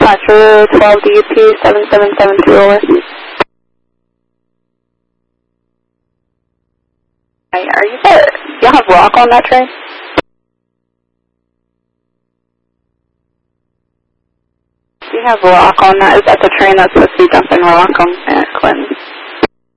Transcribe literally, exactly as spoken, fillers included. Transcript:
Dispatcher twelve D U P seven seven seven two over. Hey, are you there? Do you have rock on that train? Do you have rock on that? Is that the train that's supposed to be dumping rock on at Clinton?